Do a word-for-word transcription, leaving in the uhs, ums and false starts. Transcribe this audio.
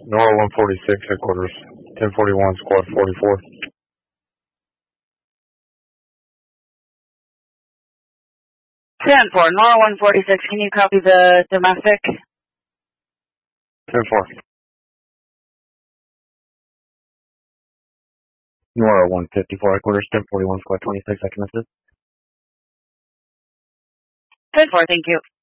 Nora one forty-six, headquarters, ten forty-one, squad forty-four. ten four, Nora one forty-six, can you copy the domestic? ten four. Nora one fifty-four, headquarters, ten forty-one, squad twenty-six, I can assist. ten four, thank you.